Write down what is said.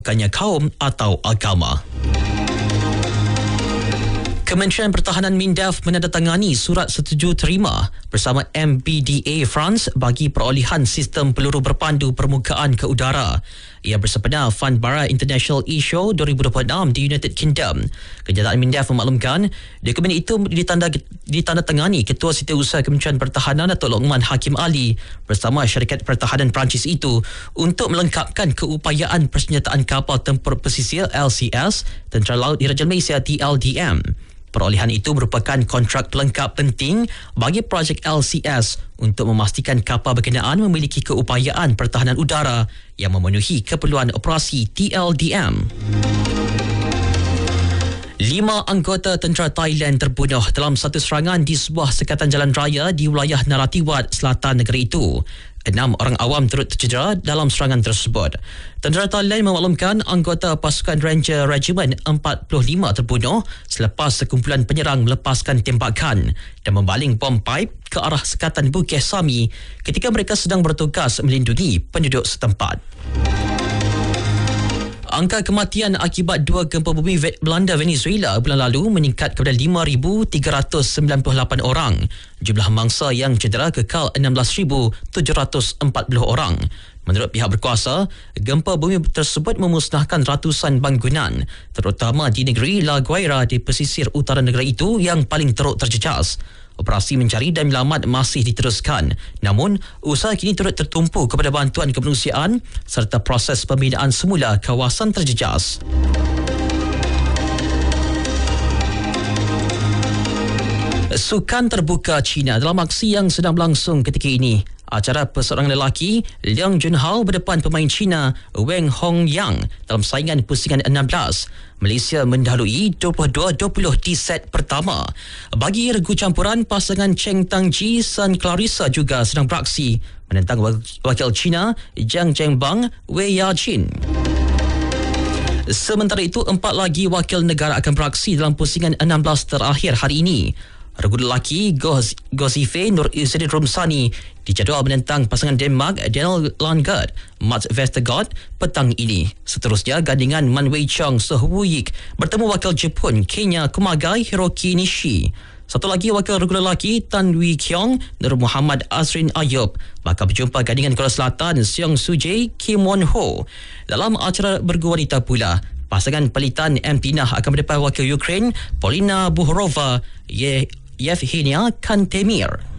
bukannya kaum atau agama. Kementerian Pertahanan MINDEF menandatangani surat setuju terima bersama MBDA France bagi perolehan sistem peluru berpandu permukaan ke udara. Ia bersempena Fund Bara International E-Show 2026 di United Kingdom. Kenyataan MINDEF memaklumkan dokumen itu ditandatangani Ketua Setiausaha Kementerian Pertahanan Datuk Lokman Hakim Ali bersama syarikat pertahanan Perancis itu untuk melengkapkan keupayaan persenjataan kapal tempur pesisir LCS Tentera Laut Diraja Malaysia TLDM. Perolehan itu merupakan kontrak pelengkap penting bagi projek LCS untuk memastikan kapal berkenaan memiliki keupayaan pertahanan udara yang memenuhi keperluan operasi TLDM. 5 anggota tentera Thailand terbunuh dalam satu serangan di sebuah sekatan jalan raya di wilayah Narathiwat, selatan negeri itu. 6 orang awam turut tercedera dalam serangan tersebut. Tentera Thailand memaklumkan anggota pasukan Ranger Regiment 45 terbunuh selepas sekumpulan penyerang melepaskan tembakan dan membaling bom pipe ke arah sekatan Bukit Sami ketika mereka sedang bertugas melindungi penduduk setempat. Angka kematian akibat 2 gempa bumi melanda Venezuela bulan lalu meningkat kepada 5,398 orang. Jumlah mangsa yang cedera kekal 16,740 orang. Menurut pihak berkuasa, gempa bumi tersebut memusnahkan ratusan bangunan, terutama di negeri La Guaira di pesisir utara negara itu yang paling teruk terjejas. Operasi mencari dan menyelamat masih diteruskan. Namun, usaha kini turut tertumpu kepada bantuan kemanusiaan serta proses pembinaan semula kawasan terjejas. Sukan terbuka China dalam aksi yang sedang berlangsung ketika ini. Acara perseorangan lelaki Liang Junhao berdepan pemain China Wang Hongyang dalam saingan pusingan 16. Malaysia mendahului 22-20 di set pertama. Bagi regu campuran, pasangan Cheng Tangji San Clarissa juga sedang beraksi menentang wakil China Zhang Zhengbang Wei Yajin. Sementara itu, 4 lagi wakil negara akan beraksi dalam pusingan 16 terakhir hari ini. Regu lelaki Gozife Nur Izzadin Romsani dijadual menentang pasangan Denmark Daniel Landgaard Mats Vestergaard petang ini. Seterusnya, gandingan Man Wei Chong Sohwuyik bertemu wakil Jepun Kenya Kumagai Hiroki Nishi. Satu lagi wakil regu lelaki Tan Wee Kiong Nur Muhammad Azrin Ayub bakal berjumpa gandingan Korea Selatan Seong Soo-jae Kim Won-ho. Dalam acara bergu wanita pula, pasangan pelitan Empinah akan berdepan wakil Ukraine Polina Buhorova Yevhenia Kantemir.